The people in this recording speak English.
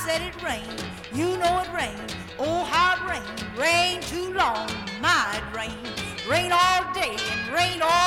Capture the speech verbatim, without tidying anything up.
said it rained. You know it rained. Oh, how it rained. Rained too long. My, it rained. Rain all day and rain all